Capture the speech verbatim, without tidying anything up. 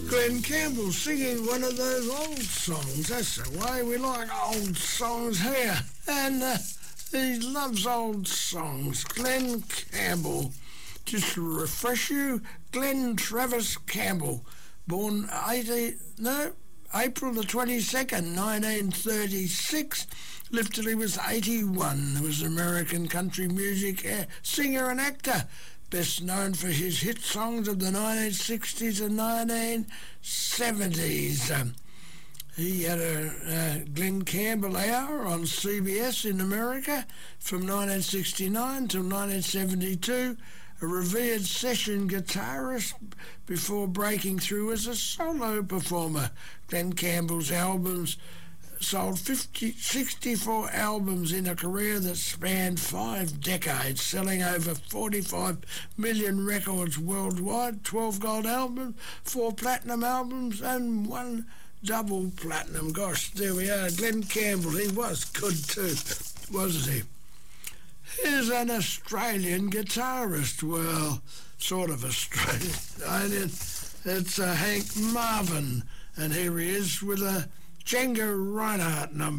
Glenn Campbell singing one of those old songs. That's the way we like old songs here. And uh, he loves old songs. Glenn Campbell. Just to refresh you, Glenn Travis Campbell, born eighty, no, April the twenty-second, nineteen thirty-six, lived till he was eighty-one. He was an American country music uh, singer and actor, best known for his hit songs of the nineteen sixties and nineteen seventies. Um, he had a uh, Glenn Campbell Hour on C B S in America from nineteen sixty-nine till nineteen seventy-two, a revered session guitarist before breaking through as a solo performer. Glenn Campbell's albums sold fifty, sixty-four albums in a career that spanned five decades, selling over forty-five million records worldwide, twelve gold albums, four platinum albums and one double platinum. Gosh, there we are. Glenn Campbell, he was good too, wasn't he? Here's an Australian guitarist, well, sort of Australian. It's uh, Hank Marvin, and here he is with a Django Reinhardt number.